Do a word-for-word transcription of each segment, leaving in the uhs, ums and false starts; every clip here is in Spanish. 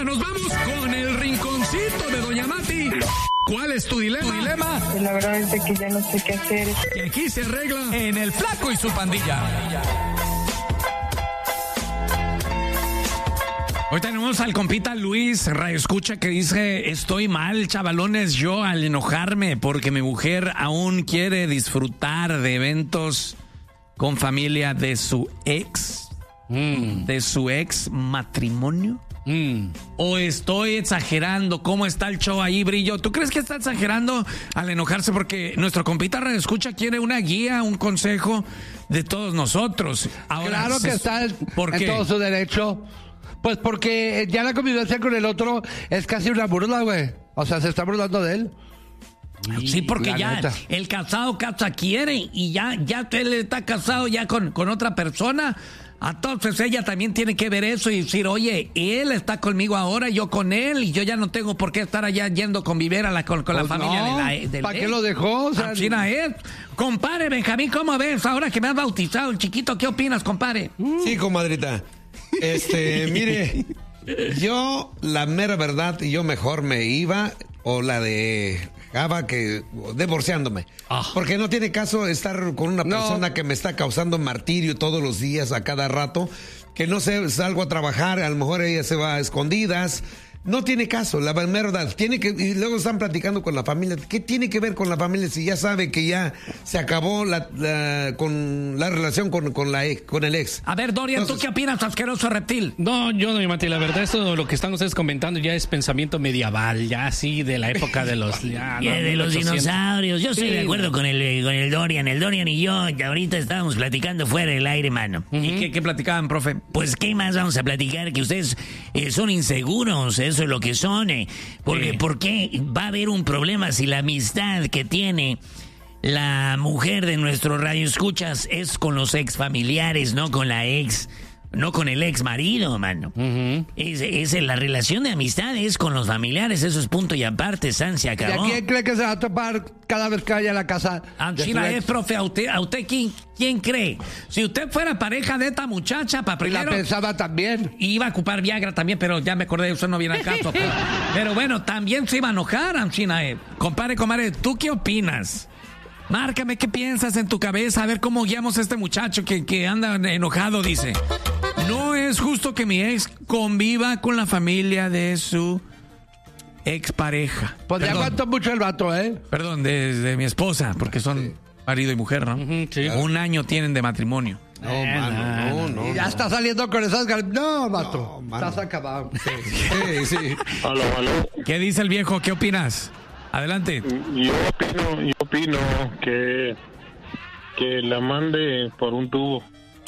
Ahorita nos vamos con el rinconcito de Doña Mati. ¿Cuál es tu dilema? dilema? Pues la verdad es de que ya no sé qué hacer. Que aquí se arregla en El Flaco y su pandilla. Hoy tenemos al compita Luis, radio escucha, que dice: estoy mal, chavalones, yo al enojarme porque mi mujer aún quiere disfrutar de eventos con familia de su ex, mm. de su ex matrimonio. Mm. O estoy exagerando. ¿Cómo está el show ahí, Brillo? ¿Tú crees que está exagerando al enojarse? Porque nuestro compita radio escucha quiere una guía, un consejo de todos nosotros. Ahora, claro que está en, en todo su derecho. Pues porque ya la convivencia con el otro es casi una burla, güey. O sea, se está burlando de él. Sí, porque ya neta. El casado casa quiere y ya, ya él está casado ya con, con otra persona. Entonces ella también tiene que ver eso y decir: oye, él está conmigo ahora, yo con él, y yo ya no tengo por qué estar allá yendo a convivir a la, con, con pues la familia no, de la del ¿para qué lo dejó? O sea, China es. Compadre Benjamín, ¿cómo ves? Ahora que me has bautizado el chiquito, ¿qué opinas, compadre? Sí, comadrita. Este, mire, yo, la mera verdad, yo mejor me iba, o la de Java, que divorciándome. Ah. Porque no tiene caso estar con una persona no. que me está causando martirio todos los días, a cada rato, que no sé, salgo a trabajar, a lo mejor ella se va a escondidas. No tiene caso, la verdad, tiene que, y luego están platicando con la familia. ¿Qué tiene que ver con la familia si ya sabe que ya se acabó la, la con la relación con, con la ex, con el ex? A ver, Dorian, Entonces, ¿tú qué opinas, asqueroso reptil? No, yo no, Mati, la verdad, esto lo que están ustedes comentando ya es pensamiento medieval, ya así de la época de los ya, no, de los dinosaurios. Yo estoy sí. de acuerdo con el con el Dorian, el Dorian y yo, que ahorita estábamos platicando fuera del aire, mano. Uh-huh. ¿Y qué, qué platicaban, profe? Pues qué más vamos a platicar, que ustedes eh, son inseguros, eso es lo que son. Porque, sí. ¿Por qué va a haber un problema si la amistad que tiene la mujer de nuestro radio escuchas es con los ex familiares, no con la ex, no con el ex marido, mano? Uh-huh. Es, es la relación de amistad es con los familiares, eso es punto y aparte, San, se acabó. ¿Y a quién cree que se va a topar cada vez que vaya a la casa? China es, profe, a usted, a usted ¿quién, quién cree? Si usted fuera pareja de esta muchacha, para primero... Y la pensaba también. Iba a ocupar Viagra también, pero ya me acordé, eso no viene al caso. pero, pero bueno, también se iba a enojar, China. Compare, comadre, ¿tú qué opinas? Márcame, ¿qué piensas en tu cabeza? A ver cómo guiamos a este muchacho que, que anda enojado, dice. No es justo que mi ex conviva con la familia de su expareja. Pues ya aguantó mucho el vato, ¿eh? Perdón, de, de mi esposa, porque son sí. marido y mujer, ¿no? Uh-huh, sí. Un año tienen de matrimonio. No, eh, mano, no, no. Y ya no. está saliendo con esas ganas. No, vato. No, estás acabado. Sí, sí. sí. Aló, aló. ¿Qué dice el viejo? ¿Qué opinas? Adelante. Yo opino, yo opino que, que la mande por un tubo.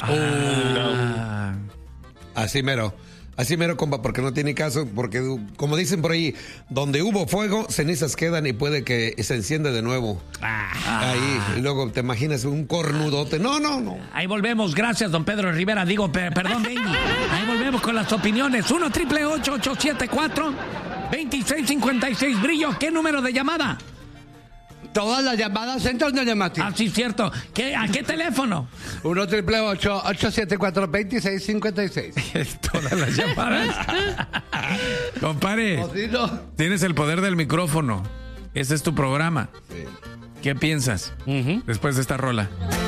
Ah. Así mero. Así mero, compa, porque no tiene caso, porque como dicen por ahí, donde hubo fuego, cenizas quedan y puede que se encienda de nuevo. Ah. Ahí, y luego te imaginas un cornudote. No, no, no. Ahí volvemos, gracias, don Pedro Rivera, digo, per, perdón, Benny. Ahí volvemos con las opiniones. uno triple ocho ocho siete cuatro dos seis cinco seis. Brillo, ¿qué número de llamada? Todas las llamadas entran de llamati. Ah, sí, cierto. ¿Qué, ¿A qué teléfono? uno triple ocho ocho siete cuatro dos seis cinco seis. Todas las llamadas. Compadre, tienes el poder del micrófono. Este es tu programa. Sí. ¿Qué piensas uh-huh. después de esta rola?